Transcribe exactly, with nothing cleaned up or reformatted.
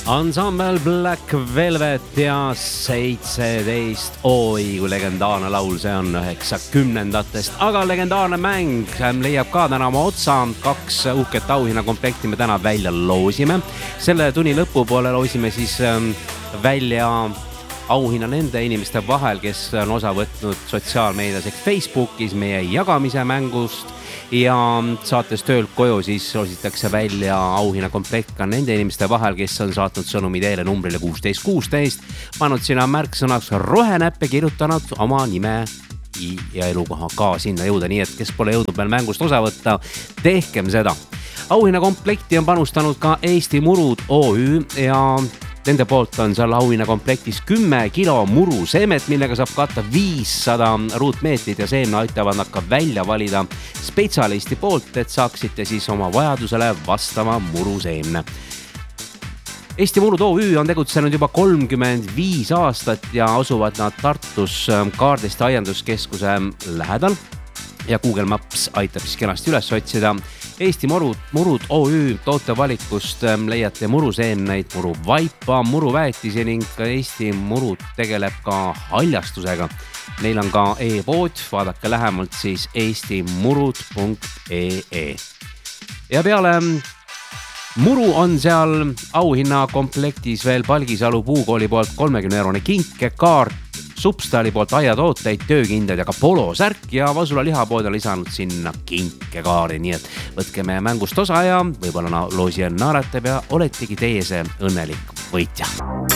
Ensemble Black Velvet ja seitseteist oi, kui legendaarne laul, see on üheksakümnendatest, aga legendaarne mäng leiab ka täna oma otsa. Kaks uhket auhinnakomplekti me täna välja loosime. Selle tunni lõpupoole loosime siis välja auhinna nende inimeste vahel, kes on osa võtnud sotsiaalmeedias ehk Facebookis meie jagamise mängust. Ja saates töölt koju siis loositakse välja auhinna komplekt ka nende inimeste vahel, kes on saatnud sõnumi teele numbrile kuusteist kuusteist, pannud sinna märksõnaks rohenäppe, kirjutanud oma nime ja elukoha ka sinna jõuda, nii et kes pole jõudnud veel mängust osa võtta, tehkem seda. Auhinna komplekti on panustanud ka Eesti Murud O Ü ja nende poolt on seal auhinna komplektis kümme kilo muruseemet, millega saab katta viissada ruutmeetrit ja seemne aitavad nad ka välja valida spetsialisti poolt, et saaksite siis oma vajadusele vastava muruseemne. Eesti Murud O Ü on tegutsenud juba kolmkümmend viis aastat ja asuvad nad Tartus Kaardesti aianduskeskuse lähedal ja Google Maps aitab siis kenasti üles otsida. Eesti Murud, Murud O Ü tootevalikust leiate muruseemneid, muruvaipa, muruväetisi ning Eesti Murud tegeleb ka haljastusega. Neil on ka e-pood, vaadake lähemalt siis eesti murud punkt ee. Ja peale muru on seal auhinna komplektis veel Palgisalu Puukooli poolt kolmekümne eurone kinkekaart, Substali poolt aiatooteid, töökindad ja ka polosärk ja Vasula lihapood on lisanud sinna kinkekaari, nii et võtke meie mängust osa ja võib-olla loosija naeratab ja oletegi teie see õnnelik võitja.